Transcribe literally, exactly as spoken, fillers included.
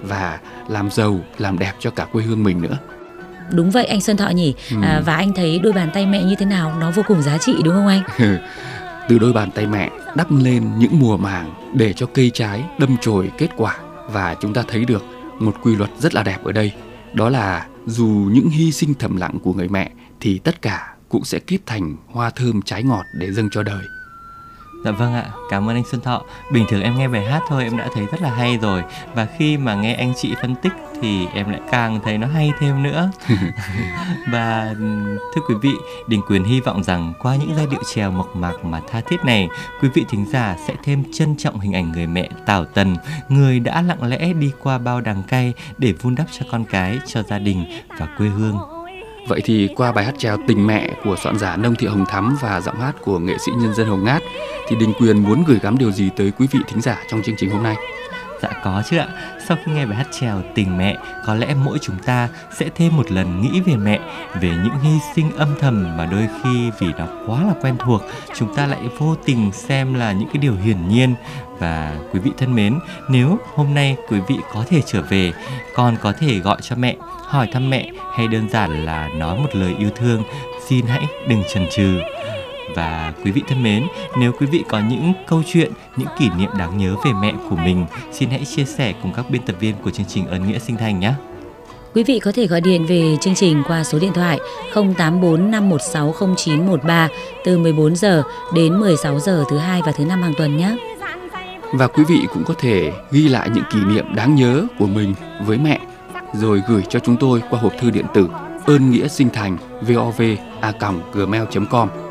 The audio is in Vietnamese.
và làm giàu, làm đẹp cho cả quê hương mình nữa. Đúng vậy anh Xuân Thọ nhỉ. ừ. à, Và anh thấy đôi bàn tay mẹ như thế nào nó vô cùng giá trị đúng không anh? Từ đôi bàn tay mẹ đắp lên những mùa màng để cho cây trái đâm chồi kết quả. Và chúng ta thấy được một quy luật rất là đẹp ở đây. Đó là dù những hy sinh thầm lặng của người mẹ thì tất cả cũng sẽ kết thành hoa thơm trái ngọt để dâng cho đời. Dạ vâng ạ, cảm ơn anh Xuân Thọ. Bình thường em nghe bài hát thôi em đã thấy rất là hay rồi. Và khi mà nghe anh chị phân tích thì em lại càng thấy nó hay thêm nữa. Và thưa quý vị, Đình Quyền hy vọng rằng qua những giai điệu chèo mộc mạc mà tha thiết này, quý vị thính giả sẽ thêm trân trọng hình ảnh người mẹ Tảo Tần, người đã lặng lẽ đi qua bao đắng cay để vun đắp cho con cái, cho gia đình và quê hương. Vậy thì qua bài hát chèo Tình Mẹ của soạn giả Nông Thị Hồng Thắm và giọng hát của nghệ sĩ nhân dân Hồng Ngát, thì Đình Quyền muốn gửi gắm điều gì tới quý vị thính giả trong chương trình hôm nay? Dạ có chứ ạ. Sau khi nghe bài hát chèo Tình Mẹ, có lẽ mỗi chúng ta sẽ thêm một lần nghĩ về mẹ, về những hy sinh âm thầm mà đôi khi vì nó quá là quen thuộc, chúng ta lại vô tình xem là những cái điều hiển nhiên. Và quý vị thân mến, nếu hôm nay quý vị có thể trở về, còn có thể gọi cho mẹ, hỏi thăm mẹ, hay đơn giản là nói một lời yêu thương, xin hãy đừng chần chừ. Và quý vị thân mến, nếu quý vị có những câu chuyện, những kỷ niệm đáng nhớ về mẹ của mình, xin hãy chia sẻ cùng các biên tập viên của chương trình Ơn Nghĩa Sinh Thành nhé. Quý vị có thể gọi điện về chương trình qua số điện thoại không tám bốn năm một sáu không chín một ba từ mười bốn giờ đến mười sáu giờ thứ hai và thứ năm hàng tuần nhé. Và quý vị cũng có thể ghi lại những kỷ niệm đáng nhớ của mình với mẹ, rồi gửi cho chúng tôi qua hộp thư điện tử ơn nghĩa sinh thành vov a còng gmail chấm com.